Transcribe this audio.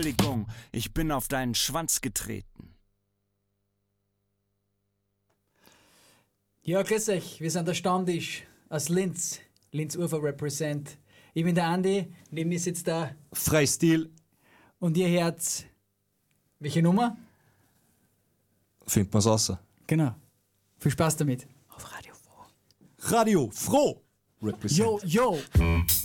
Entschuldigung, ich bin auf deinen Schwanz getreten. Ja, grüß euch, wir sind der Stammtisch aus Linz. Linz Ufer represent. Ich bin der Andi, neben mir sitzt der Freistil. und ihr hört. Welche Nummer? Findet man's raus. Genau. Viel Spaß damit. Auf Radio Froh. Radio Froh. Represent. Yo, yo!